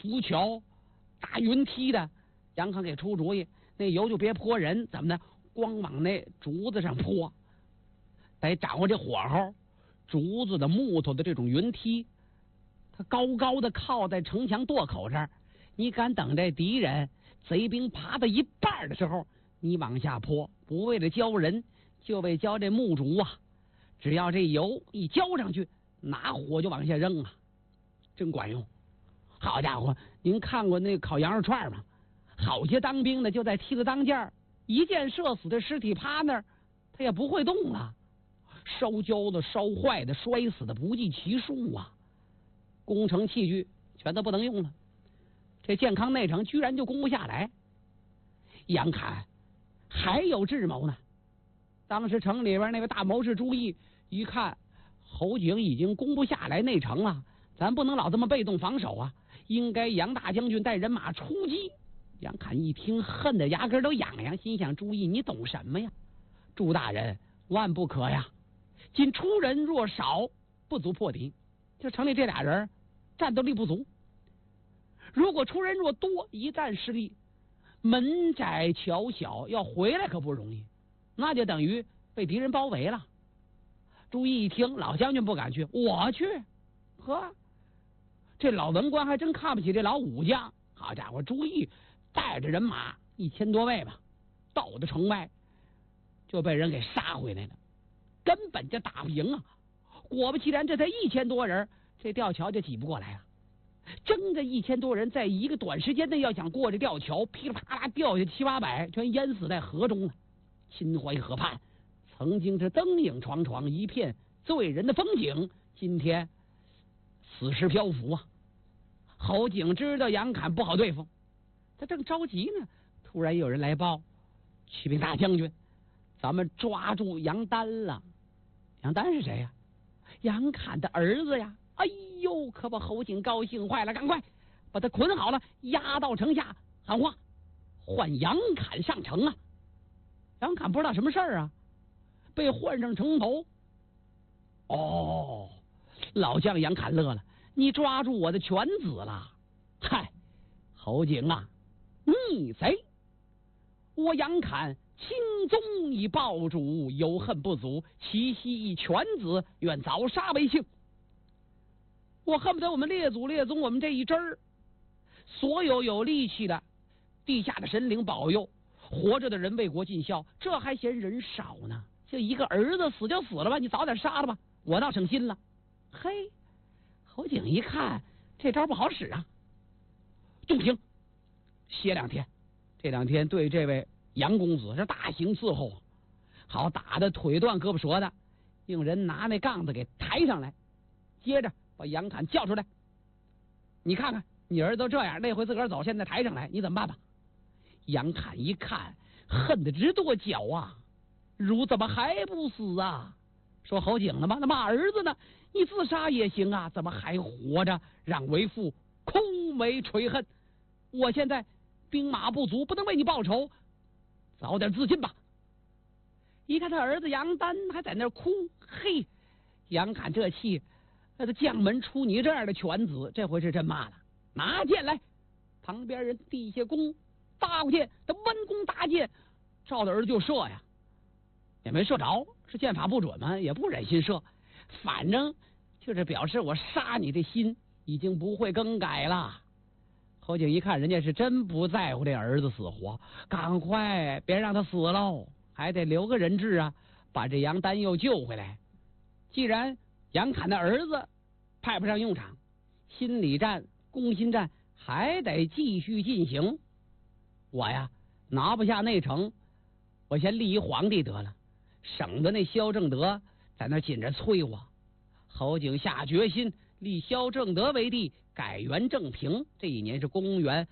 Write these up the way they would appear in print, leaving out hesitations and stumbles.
浮桥、搭云梯的，杨康给出主意，那油就别泼人，怎么的？光往那竹子上泼，得掌握这火候。竹子的、木头的这种云梯，它高高的靠在城墙垛口这儿，你敢等这敌人贼兵爬到一半的时候，你往下泼，不为了浇人，就为浇这木竹啊！只要这油一浇上去，拿火就往下扔啊，真管用。好家伙，您看过那烤羊肉串吗？好些当兵的就在梯子当间儿，一见射死的尸体趴那儿，他也不会动了。烧焦的、烧坏的、摔死的不计其数啊！工程器具全都不能用了，这健康内城居然就攻不下来。杨侃还有智谋呢。当时城里边那个大谋士朱毅一看侯景已经攻不下来内城了，咱不能老这么被动防守啊，应该杨大将军带人马出击。杨侃一听恨得牙根都痒痒，心想朱毅你懂什么呀？朱大人万不可呀！今出人若少，不足破敌。就城里这俩人战斗力不足，如果出人若多，一旦失利，门窄桥小，要回来可不容易，那就等于被敌人包围了。朱毅一听，老将军不敢去，我去。呵，这老文官还真看不起这老武将。好家伙，朱毅带着人马1000多位吧，到的城外就被人给杀回来了。根本就打不赢啊！果不其然，这才1000多人，这吊桥就挤不过来啊！争着1000多人，在一个短时间内要想过这吊桥，噼里啪啦掉下700-8百，全淹死在河中了。秦淮河畔曾经是灯影幢幢，一片醉人的风景，今天死尸漂浮啊！侯景知道杨侃不好对付，他正着急呢，突然有人来报：启禀大将军，咱们抓住杨丹了。杨丹是谁呀？杨侃的儿子呀！哎呦，可把侯景高兴坏了，赶快把他捆好了，押到城下，喊话换杨侃上城啊！杨侃不知道什么事儿啊，被换上城头。哦，老将杨侃乐了，你抓住我的犬子了！嗨，侯景啊，逆贼！我杨侃轻宗以报主，有恨不足，其息以犬子，愿早杀为幸。我恨不得我们列祖列宗，我们这一支儿，所有有力气的地下的神灵保佑，活着的人为国尽孝，这还嫌人少呢？就一个儿子死就死了吧，你早点杀了吧，我倒省心了。嘿，侯景一看这招不好使啊，动刑歇2天，这2天对这位杨公子是大刑伺候，好打的腿断胳膊折的，令人拿那杠子给抬上来，接着把杨侃叫出来，你看看你儿子都这样，那回自个儿走，现在抬上来，你怎么办吧？杨侃一看恨得直跺脚啊，如怎么还不死啊？说侯景了吗？那骂儿子呢？你自杀也行啊，怎么还活着？让为父空为垂恨。我现在兵马不足，不能为你报仇，早点自尽吧。一看他儿子杨丹还在那哭，嘿，杨侃这气，那将门出你这样的犬子，这回是真骂了，拿剑来。旁边人地下弓搭过剑，他弯弓搭箭，照着儿子就射呀，也没射着，是箭法不准嘛，也不忍心射，反正就是表示我杀你的心已经不会更改了。侯景一看人家是真不在乎这儿子死活，赶快别让他死喽，还得留个人质啊，把这杨丹又救回来。既然杨侃的儿子派不上用场，心理战、攻心战还得继续进行。我呀拿不下内城，我先立一皇帝得了，省得那萧正德在那紧着催我。侯景下决心立萧正德为帝，改元正平。这一年是公元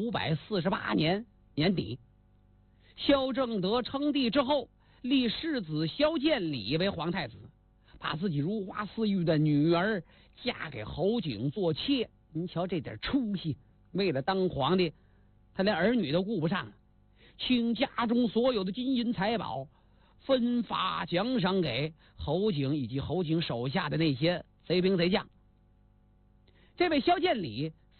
548年年底。萧正德称帝之后，立世子萧剑礼为皇太子，把自己如花似玉的女儿嫁给侯景做妾。您瞧这点出息，为了当皇帝，他连儿女都顾不上，倾家中所有的金银财宝，分发奖赏给侯景以及侯景手下的那些贼兵贼将。这位萧剑礼